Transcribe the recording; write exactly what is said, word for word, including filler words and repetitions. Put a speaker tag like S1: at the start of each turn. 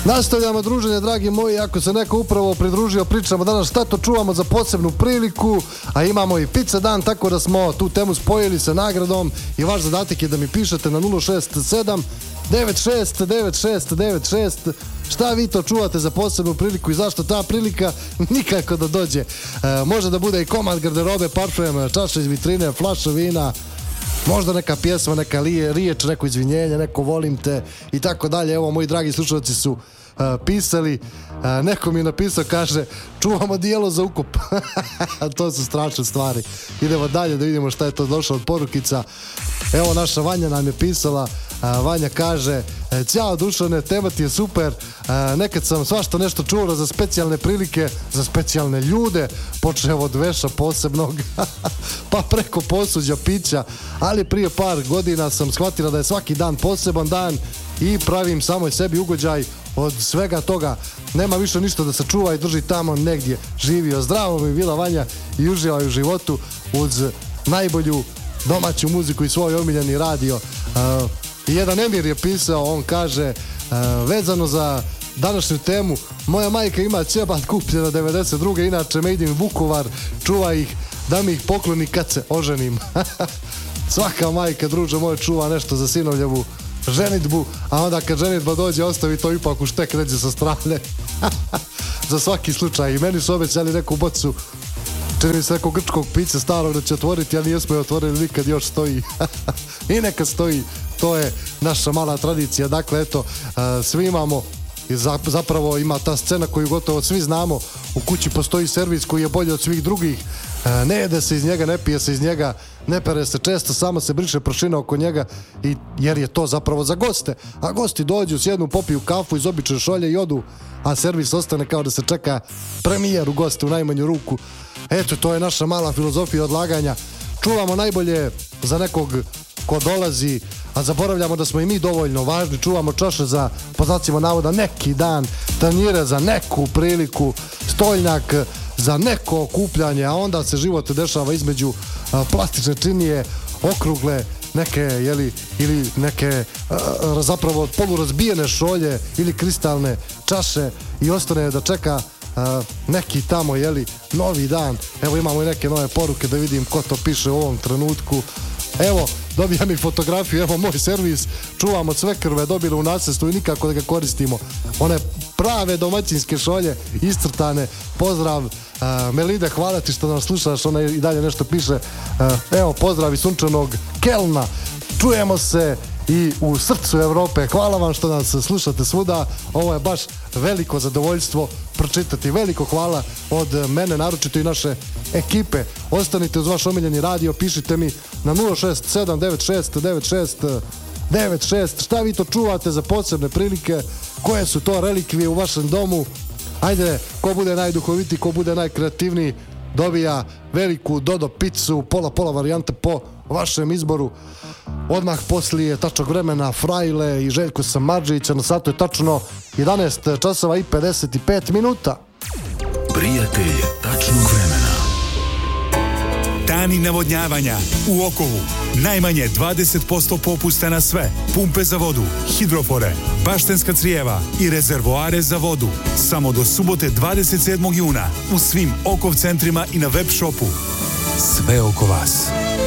S1: Nastavljamo druženje, dragi moji, ako se neko upravo pridružio, pričamo danas šta to čuvamo za posebnu priliku, a imamo i pizza dan, tako da smo tu temu spojili sa nagradom i vaš zadatak je da mi pišete na nula šest sedam devet šest devet šest devet šest šta vi to čuvate za posebnu priliku i zašto ta prilika nikako da dođe. E, može da bude i komad garderobe, parfem, čaša iz vitrine, flaša vina, možda neka pjesma, neka lije, riječ, neko izvinjenje, neko volim te i tako dalje. Evo, moji dragi slušalci su uh, pisali, uh, neko mi je napisao, kaže, čuvamo dijelo za ukop. To su strašne stvari. Idemo dalje da vidimo šta je to došlo od porukica. Evo, naša Vanja nam je pisala, uh, Vanja kaže, ćao Dušane, tema ti je super, uh, nekad sam svašta nešto čuvala za specijalne prilike, za specijalne ljude, počeo od veša posebnog, pa preko posuđa, pića, ali prije par godina sam shvatila da je svaki dan poseban dan i pravim samoj sebi ugođaj od svega toga. Nema više ništa da se čuva i drži tamo negdje. Živio zdravo mi bila Vanja i uživaj u životu uz najbolju domaću muziku i svoj omiljeni radio. Uh, jedan Emir je pisao, on kaže, uh, vezano za današnju temu, moja majka ima ćebat kupljena devedeset druge inače made in Vukovar, čuva ih da mi ih pokloni kad se oženim. Svaka majka, druže moj, čuva nešto za sinovljevu ženitbu, a onda kad ženitba dođe ostavi to ipak u štek neđe sa strane. Za svaki slučaj. I meni su obećali neku bocu, čini mi se nekog grčkog pića starog da će otvoriti, a nijesmo je otvorili nikad, još stoji. I neka stoji, to je naša mala tradicija. Dakle, eto, uh, svi imamo, i zapravo ima ta scena koju gotovo svi znamo, u kući postoji servis koji je bolji od svih drugih, uh, ne jede se iz njega, ne pije se iz njega, ne pere se često, samo se briše prašina oko njega, i, jer je to zapravo za goste. A gosti dođu, sjednu, popiju kafu iz obične šolje i odu, a servis ostane kao da se čeka premijer u goste u najmanju ruku. Eto, to je naša mala filozofija odlaganja. Čuvamo najbolje za nekog ko dolazi, a zaboravljamo da smo i mi dovoljno važni. Čuvamo čaše za, po znacima navoda, neki dan, tanjire za neku priliku, stoljnjak za neko okupljanje, a onda se život dešava između a, plastične činije, okrugle, neke, jeli, ili neke a, zapravo polurazbijene šolje ili kristalne čaše i ostane da čeka a, neki tamo, jeli, novi dan. Evo, imamo i neke nove poruke da vidim ko to piše u ovom trenutku. Evo, dobijam i fotografiju, evo moj servis, čuvamo cvekrve, dobili u nasljedstvo i nikako da ga koristimo. One prave domaćinske šolje, iscrtane. Pozdrav, uh, Melide, hvala ti što nas slušaš, ona i dalje nešto piše. Uh, evo, pozdrav iz sunčanog Kelna. Čujemo se i u srcu Evrope. Hvala vam što nas slušate svuda. Ovo je baš veliko zadovoljstvo pročitati. Veliko hvala od mene, naročito i naše ekipe. Ostanite uz vaš omiljeni radio, pišite mi na nula šest sedam devet šest devet šest devet šest šta vi to čuvate za posebne prilike, koje su to relikvije u vašem domu. Ajde, ko bude najduhovitiji, ko bude najkreativniji, dobija veliku Dodo pizzu, pola pola varijante po vašem izboru. Odmah poslije tačnog vremena Frajle i Željko Samardžića, na satu je tačno jedanaest časova i pedeset pet minuta.
S2: Prijatelj tačnog vremena.
S3: Dani navodnjavanja u Okovu. Najmanje dvadeset posto popusta na sve. Pumpe za vodu, hidrofore, baštenska crijeva i rezervoare za vodu. Samo do subote dvadeset sedmog juna u svim Okov centrima i na web shopu. Sve oko vas.